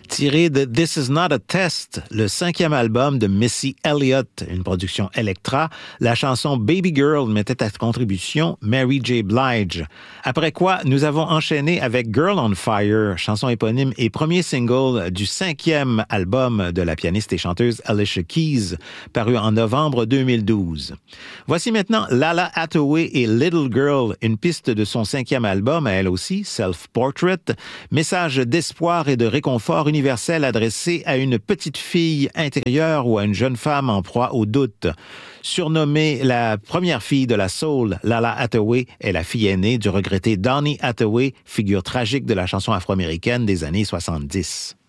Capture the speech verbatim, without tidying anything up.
Tiré de This Is Not a Test, le cinquième album de Missy Elliott, une production Elektra, la chanson Baby Girl mettait à contribution Mary J. Blige. Après quoi, nous avons enchaîné avec Girl on Fire, chanson éponyme et premier single du cinquième album de la pianiste et chanteuse Alicia Keys, paru en novembre deux mille douze. Voici maintenant Lala Hathaway et Little Girl, une piste de son cinquième album, à elle aussi, Self Portrait, message d'espoir et de réconfort universel adressé à une petite fille intérieure ou à une jeune femme en proie au doute. Surnommée la première fille de la soul, Lala Hathaway est la fille aînée du regretté Donny Hathaway, figure tragique de la chanson afro-américaine des années soixante-dix.